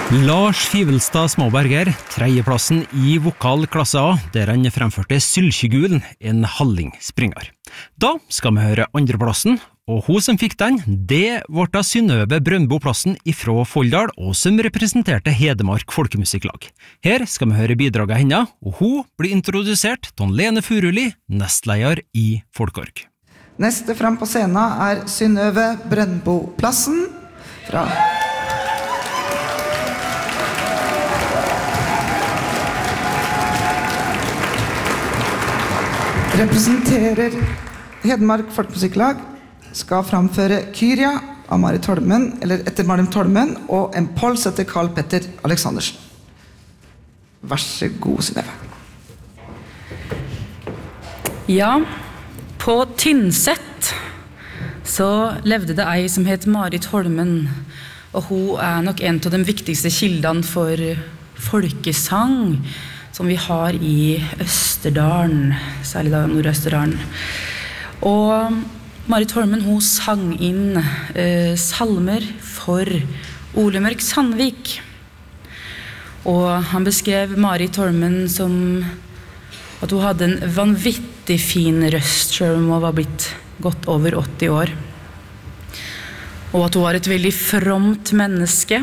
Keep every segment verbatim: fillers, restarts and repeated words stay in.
Lars Fivelstad Småberger, tredjeplassen i vokalklasse A, der han fremførte Sylkjegulen, en hallingspringer. Da skal vi høre andreplassen, og hun som fikk den, det var da Synnøve Brøndbo-plassen ifra Folldal, og som representerte Hedmark Folkemusikklag. Her skal vi høre bidraget henne, og hun blir introdusert til Lene Furuli, nestleder i Folkorg. Neste frem på scenen er Synnøve Brøndbo-plassen fra representerer Hedmark Folkemusikklag, skal framføre Kyria av Marit Holmen, eller etter Marit Holmen, og en pols etter Karl Petter Aleksandersen. Vær så god, Synnøve. Ja, på Tynset så levde det ei som het Marit Holmen, og hun er nok en av de viktigste kildene for folkesang som vi har i Østerdalen, særlig da Nordøsterdalen. Og Marit Holmen, hun sang inn eh, salmer for Ole Mørk Sandvik. Og han beskrev Marit Holmen som at hun hadde en vanvittig fin røst, selv om hun var blitt godt over åtti år. Og at hun var et veldig fromt menneske.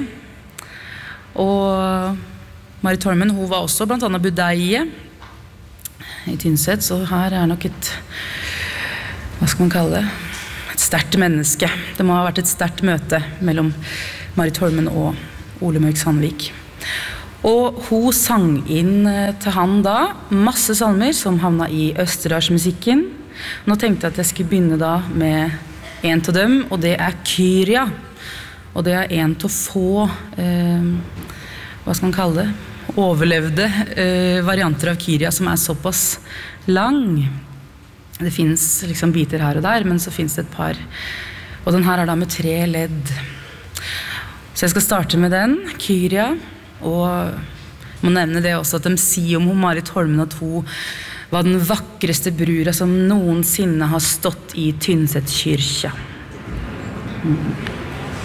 Og Marit Holmen, hun var også blant annet budeie i Tynset, så her er nok et, hva skal man kalle det, et sterkt menneske. Det må ha vært et sterkt møte mellom Marit Holmen og Ole Mørk Sandvik. Og hun sang inn til han da masse salmer som havna i Østerdalsmusikken. Nå tenkte jeg at jeg skulle begynne da med en av dem, og det er Kyria. Og det er en til å få, eh, hva skal man kalle det, overlevde eh, varianter av Kyria som er såpass lang. Det finnes liksom biter her og der, men så finnes det et par. Og den her er da med tre ledd. Så jeg skal starte med den, Kyria. Og jeg må nevne det også at de sier om Marit Holmen at hun var den vakreste brura som noensinne har stått i Tynset kyrkja. Mm.